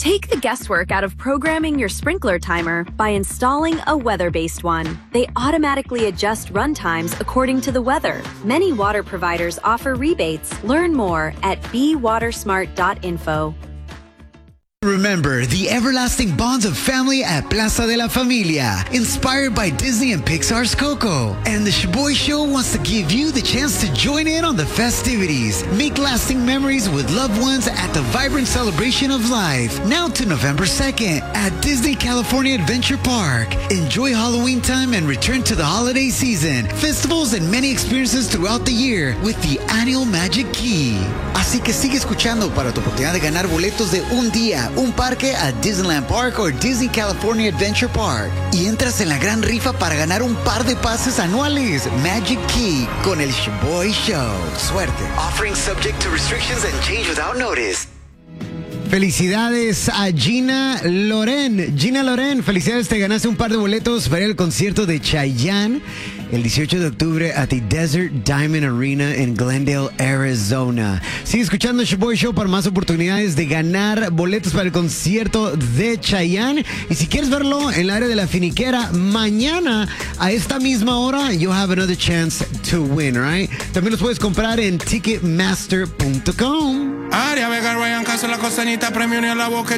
Take the guesswork out of programming your sprinkler timer by installing a weather-based one. They automatically adjust run times according to the weather. Many water providers offer rebates. Learn more at bewatersmart.info. Remember the everlasting bonds of family at Plaza de la Familia, inspired by Disney and Pixar's Coco. And the Shaboy Show wants to give you the chance to join in on the festivities. Make lasting memories with loved ones at the vibrant celebration of life, now to November 2nd at Disney California Adventure Park. Enjoy Halloween time and return to the holiday season, festivals and many experiences throughout the year with the annual Magic Key. Así que sigue escuchando para tu oportunidad de ganar boletos de un día, un parque a Disneyland Park o Disney California Adventure Park. Y entras en la gran rifa para ganar un par de pases anuales. Magic Key con el Shaboy Show. Suerte. Offering subject to restrictions and change without notice. Felicidades a Gina Loren. Gina Loren, felicidades, te ganaste un par de boletos para el concierto de Chayanne el 18 de octubre at the Desert Diamond Arena en Glendale, Arizona. Sigue escuchando el Shaboy Show para más oportunidades de ganar boletos para el concierto de Chayanne. Y si quieres verlo en el área de la Finiquera, mañana a esta misma hora, you'll have another chance to win, right? También los puedes comprar en Ticketmaster.com. Aria Vega, Ryan Castro, la costanita, premio en la boca.